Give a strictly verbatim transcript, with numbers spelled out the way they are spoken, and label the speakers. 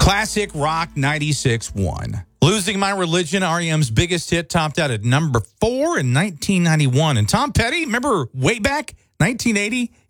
Speaker 1: Classic rock ninety-six one. Losing My Religion, R E M's biggest hit, topped out at number four in nineteen ninety-one. And Tom Petty, remember way back, nineteen eighty?